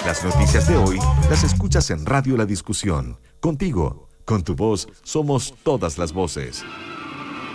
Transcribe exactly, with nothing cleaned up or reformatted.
Las noticias de hoy las escuchas en Radio La Discusión. Contigo, con tu voz, somos todas las voces.